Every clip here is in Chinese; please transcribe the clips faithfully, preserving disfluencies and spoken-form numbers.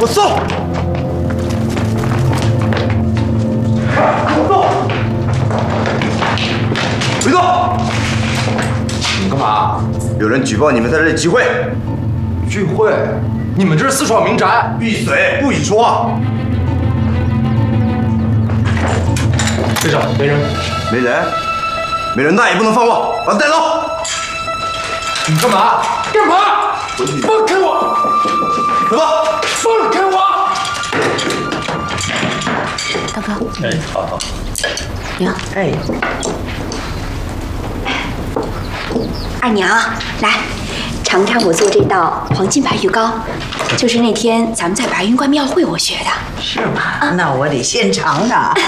我送。走。回座。 你干嘛？ 有人举报你们在这里集会。 聚会？你们这是私闯民宅！ 闭嘴，不许说话。 队长，没人。 没人？没人，那也不能放过，把他带走。 你干嘛？干嘛？放开我！ 走吧， 放开我！ 大哥， 哎，好好。 娘， 哎， 二娘，来尝尝我做这道黄金白玉糕，就是那天咱们在白云关庙会我学的。 是吗？啊、那我得先尝尝。啊，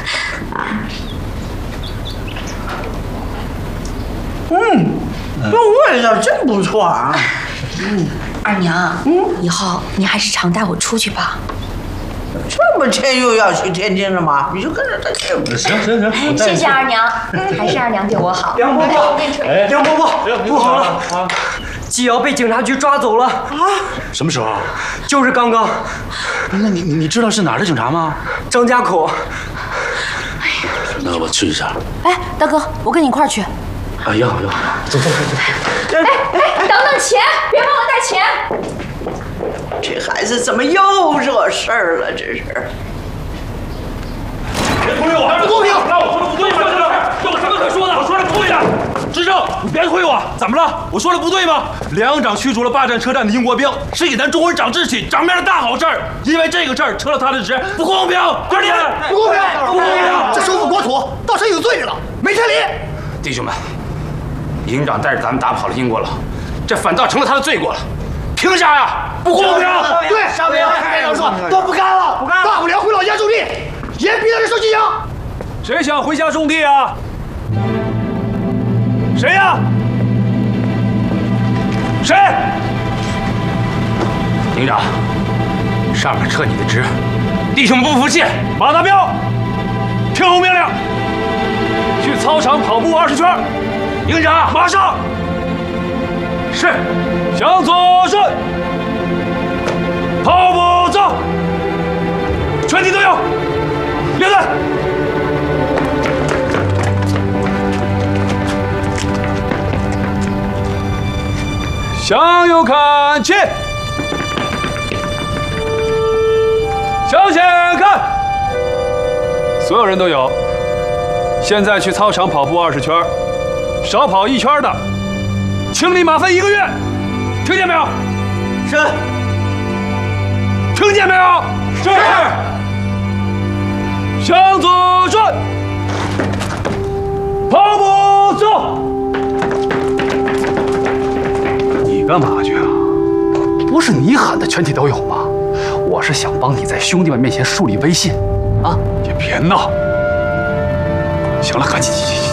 嗯，这味道真不错啊。 嗯，二娘，嗯，以后你还是常带我出去吧。 这么天又要去天津了吗？你就跟着他去。 行行行， 谢谢二娘，还是二娘对我好。 梁伯伯， 哎， 梁伯伯，不好了啊！季瑶被警察局抓走了啊！ 什么时候？ 就是刚刚。 那你你知道是哪儿的警察吗？ 张家口。 那我去一下。 哎，大哥，我跟你一块儿去。 啊，要要，走走走走。 哎哎，等等钱，别忘了带钱。 这孩子怎么又惹事儿了？这是。 别推我！不公平！那我说的不对吗？有什么可说的？我说的不对呀！智正，你别推我！怎么了？我说的不对吗？连长驱逐了霸占车站的英国兵，是给咱中国人长志气、长面的大好事儿。因为这个事儿撤了他的职，不公平！快点！ 不公平！不公平！这收复国土，倒是有罪了，没天理！ 弟兄们，营长带着咱们打跑了英国佬，这反倒成了他的罪过了。停下呀！不公平！ 对，上面排长说都不干了，不干了，大不了回老家种地，也逼他这受寄养。 谁想回家种地啊？谁呀？谁？ 营长，上面撤你的职，弟兄不服气。 马达彪，听候命令，去操场跑步二十圈。 营长， 马上。 是。 向左顺，跑步走，全体都有，列队。向右看齐，向前看，所有人都有。现在去操场跑步二十圈，少跑一圈的，清理马粪一个月。听见没有？ 是。 听见没有？是。向左转，跑步走。你干嘛去啊？不是你喊的全体都有吗？我是想帮你在兄弟们面前树立威信，啊！也别闹。行了，赶紧去去去。